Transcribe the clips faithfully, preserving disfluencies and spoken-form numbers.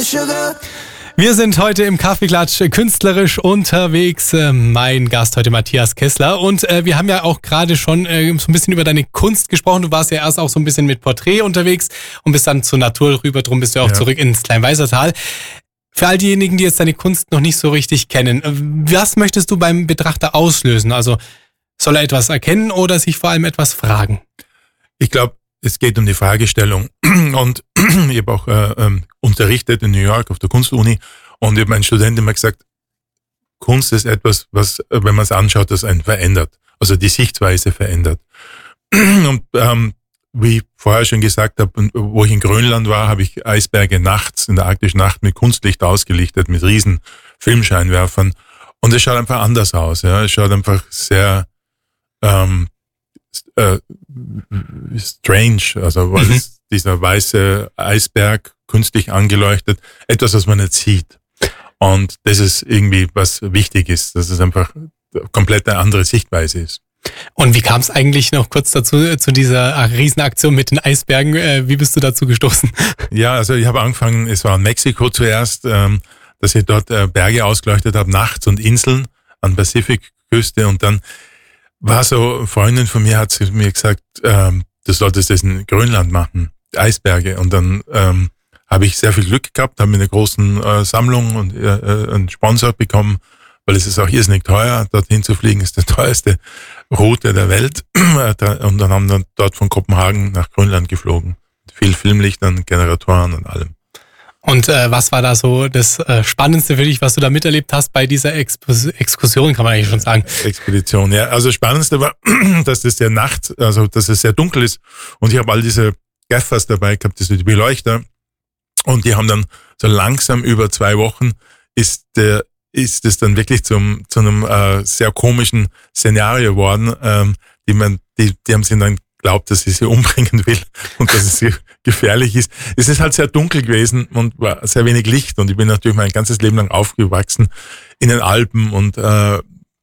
Wir sind heute im Kaffeeklatsch künstlerisch unterwegs. Mein Gast heute Matthias Kessler. Und äh, wir haben ja auch gerade schon äh, so ein bisschen über deine Kunst gesprochen. Du warst ja erst auch so ein bisschen mit Porträt unterwegs und bist dann zur Natur rüber. Drum bist du auch ja. zurück ins Kleinweisertal. Für all diejenigen, die jetzt deine Kunst noch nicht so richtig kennen, was möchtest du beim Betrachter auslösen? Also soll er etwas erkennen oder sich vor allem etwas fragen? Ich glaube, es geht um die Fragestellung. Und ich habe auch äh, ähm, unterrichtet in New York auf der Kunstuni und ich habe meinen Studenten immer gesagt, Kunst ist etwas, was, wenn man es anschaut, das einen verändert. Also die Sichtweise verändert. Und ähm, wie ich vorher schon gesagt habe, wo ich in Grönland war, habe ich Eisberge nachts, in der arktischen Nacht mit Kunstlicht ausgelichtet, mit riesen Filmscheinwerfern. Und es schaut einfach anders aus. Ja, es schaut einfach sehr ähm, äh, strange, also weil mhm. es, dieser weiße Eisberg künstlich angeleuchtet, etwas, was man nicht sieht. Und das ist irgendwie, was wichtig ist, dass es einfach komplett eine andere Sichtweise ist. Und wie kam es eigentlich noch kurz dazu, zu dieser Riesenaktion mit den Eisbergen? Wie bist du dazu gestoßen? Ja, also ich habe angefangen, es war in Mexiko zuerst, ähm, dass ich dort äh, Berge ausgeleuchtet habe, nachts und Inseln an der Pazifikküste. Und dann war so, eine Freundin von mir hat sie mir gesagt, ähm, du solltest das in Grönland machen, Eisberge. Und dann ähm, habe ich sehr viel Glück gehabt, habe mir eine große äh, Sammlung und äh, einen Sponsor bekommen, weil es ist auch irrsinnig teuer, dorthin zu fliegen, ist die teuerste Route der Welt. Und dann haben wir dort von Kopenhagen nach Grönland geflogen. Mit viel Filmlichtern, Generatoren und allem. Und äh, was war da so das äh, Spannendste für dich, was du da miterlebt hast bei dieser Expos- Exkursion, kann man eigentlich schon sagen? Expedition, ja. Also das Spannendste war, dass das der Nacht, also dass es sehr dunkel ist. Und ich habe all diese Gaffers dabei gehabt, diese Beleuchter. Und die haben dann so langsam über zwei Wochen ist der ist es dann wirklich zum zu einem äh, sehr komischen Szenario geworden. Ähm, die man, die, die haben sich dann glaubt, dass sie sie umbringen will und dass es gefährlich ist. Es ist halt sehr dunkel gewesen und war sehr wenig Licht und ich bin natürlich mein ganzes Leben lang aufgewachsen in den Alpen und äh,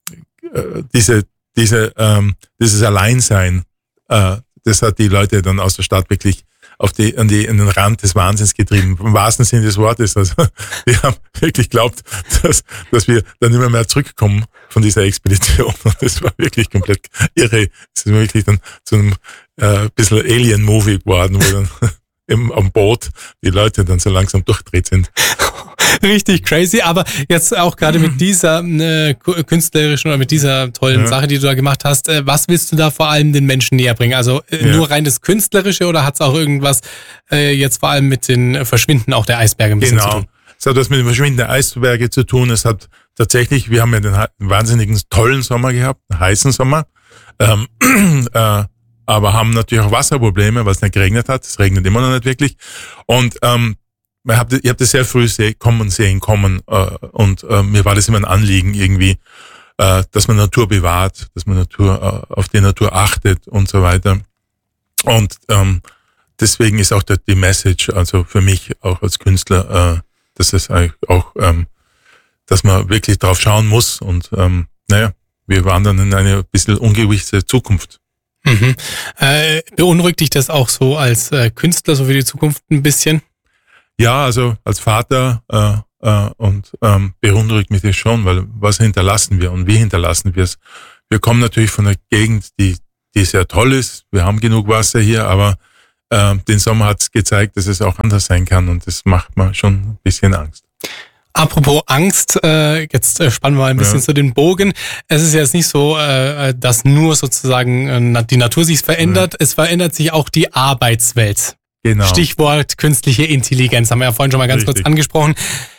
diese diese ähm, dieses Alleinsein, äh, das hat die Leute dann aus der Stadt wirklich auf die, an die, an den Rand des Wahnsinns getrieben. Im wahrsten Sinne des Wortes. Also, wir haben wirklich geglaubt, dass, dass wir dann immer mehr zurückkommen von dieser Expedition. Und das war wirklich komplett irre. Es ist wirklich dann zu einem, äh, bisschen Alien-Movie geworden, wo dann im, am Boot die Leute dann so langsam durchdreht sind. Richtig crazy, aber jetzt auch gerade mit dieser äh, künstlerischen oder mit dieser tollen ja. Sache, die du da gemacht hast, äh, was willst du da vor allem den Menschen näher bringen? Also äh, ja. nur rein das Künstlerische oder hat es auch irgendwas äh, jetzt vor allem mit den Verschwinden auch der Eisberge ein bisschen genau. zu tun? Es hat was mit dem Verschwinden der Eisberge zu tun. Es hat tatsächlich, wir haben ja den wahnsinnigen tollen Sommer gehabt, einen heißen Sommer, ähm, äh, aber haben natürlich auch Wasserprobleme, weil es nicht geregnet hat. Es regnet immer noch nicht wirklich. Und ähm, Ich habe ich hab das sehr früh sehen, kommen sehen kommen äh, und äh, mir war das immer ein Anliegen irgendwie, äh, dass man Natur bewahrt, dass man Natur äh, auf die Natur achtet und so weiter. Und ähm, deswegen ist auch der, die Message, also für mich auch als Künstler, äh, dass es auch, ähm, dass man wirklich drauf schauen muss und ähm, naja, wir wandern in eine bisschen ungewisse Zukunft. Mhm. Äh, beunruhigt dich das auch so als äh, Künstler, so für die Zukunft ein bisschen? Ja, also als Vater äh, äh, und ähm, beunruhigt mich das schon, weil was hinterlassen wir und wie hinterlassen wir es? Wir kommen natürlich von einer Gegend, die die sehr toll ist. Wir haben genug Wasser hier, aber äh, den Sommer hat es gezeigt, dass es auch anders sein kann und das macht mir schon ein bisschen Angst. Apropos Angst, äh, jetzt äh, spannen wir mal ein bisschen ja. zu den Bogen. Es ist jetzt nicht so, äh, dass nur sozusagen äh, die Natur sich verändert, ja. es verändert sich auch die Arbeitswelt. Genau. Stichwort künstliche Intelligenz, haben wir ja vorhin schon mal ganz Richtig. kurz angesprochen.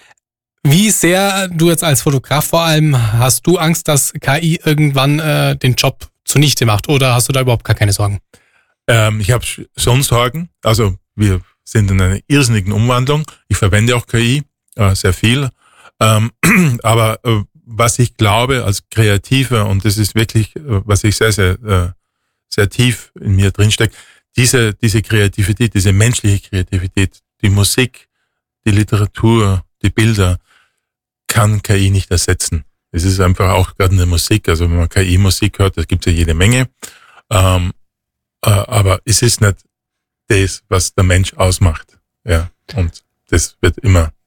Wie sehr, du jetzt als Fotograf vor allem, hast du Angst, dass K I irgendwann äh, den Job zunichte macht oder hast du da überhaupt gar keine Sorgen? Ähm, ich habe schon Sorgen. Also wir sind in einer irrsinnigen Umwandlung. Ich verwende auch K I äh, sehr viel. Ähm, aber äh, was ich glaube als Kreativer, und das ist wirklich, äh, was ich sehr, sehr, äh, sehr tief in mir drinsteckt, Diese, diese Kreativität, diese menschliche Kreativität, die Musik, die Literatur, die Bilder, kann K I nicht ersetzen. Es ist einfach auch gerade in der Musik, also wenn man K I-Musik hört, da gibt es ja jede Menge, ähm, äh, aber es ist nicht das, was der Mensch ausmacht. Ja, und das wird immer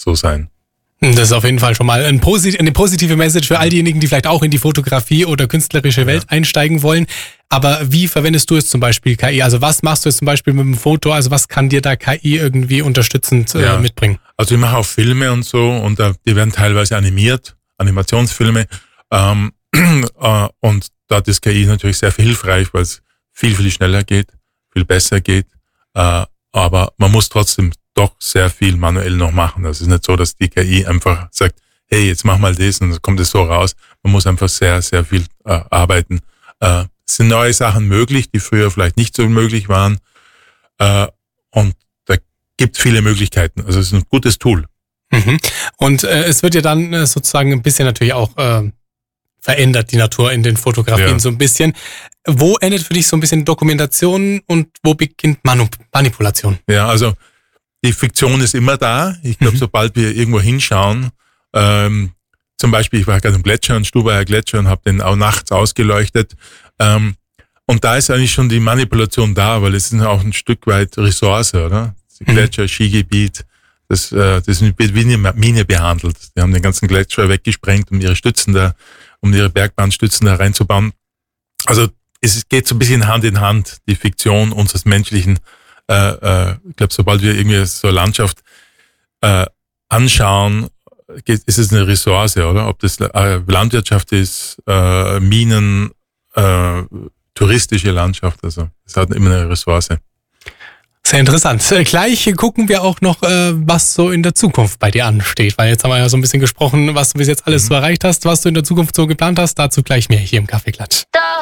so sein. Das ist auf jeden Fall schon mal ein posit- eine positive Message für all diejenigen, die vielleicht auch in die Fotografie oder künstlerische Welt ja. einsteigen wollen. Aber wie verwendest du jetzt zum Beispiel K I? Also was machst du jetzt zum Beispiel mit dem Foto? Also was kann dir da K I irgendwie unterstützend äh, ja. mitbringen? Also ich mache auch Filme und so und äh, die werden teilweise animiert, Animationsfilme. Ähm, äh, und da ist K I natürlich sehr hilfreich, weil es viel, viel schneller geht, viel besser geht. Äh, aber man muss trotzdem doch sehr viel manuell noch machen. Das ist nicht so, dass die K I einfach sagt, hey, jetzt mach mal das und dann kommt es so raus. Man muss einfach sehr, sehr viel äh, arbeiten. Äh, es sind neue Sachen möglich, die früher vielleicht nicht so möglich waren. Äh, und da gibt es viele Möglichkeiten. Also es ist ein gutes Tool. Mhm. Und äh, es wird ja dann äh, sozusagen ein bisschen natürlich auch äh, verändert, die Natur in den Fotografien ja. so ein bisschen. Wo endet für dich so ein bisschen Dokumentation und wo beginnt Manu- Manipulation? Ja, also die Fiktion ist immer da. Ich glaube, mhm. sobald wir irgendwo hinschauen, ähm, zum Beispiel, ich war gerade im Gletscher, ein Stubaier Gletscher und habe den auch nachts ausgeleuchtet. Ähm, und da ist eigentlich schon die Manipulation da, weil es ist auch ein Stück weit Ressource, oder? Das Gletscher, mhm. Skigebiet, das, äh, das wird wie eine Mine behandelt. Die haben den ganzen Gletscher weggesprengt, um ihre Stützen da, um ihre Bergbahnstützen da reinzubauen. Also es geht so ein bisschen Hand in Hand, die Fiktion unseres menschlichen. Äh, äh, ich glaube, sobald wir irgendwie so eine Landschaft äh, anschauen, geht, ist es eine Ressource, oder? Ob das äh, Landwirtschaft ist, äh, Minen, äh, touristische Landschaft, also es hat immer eine Ressource. Sehr interessant. Gleich gucken wir auch noch, was so in der Zukunft bei dir ansteht, weil jetzt haben wir ja so ein bisschen gesprochen, was du bis jetzt alles mhm. so erreicht hast, was du in der Zukunft so geplant hast. Dazu gleich mehr hier im Kaffeeklatsch.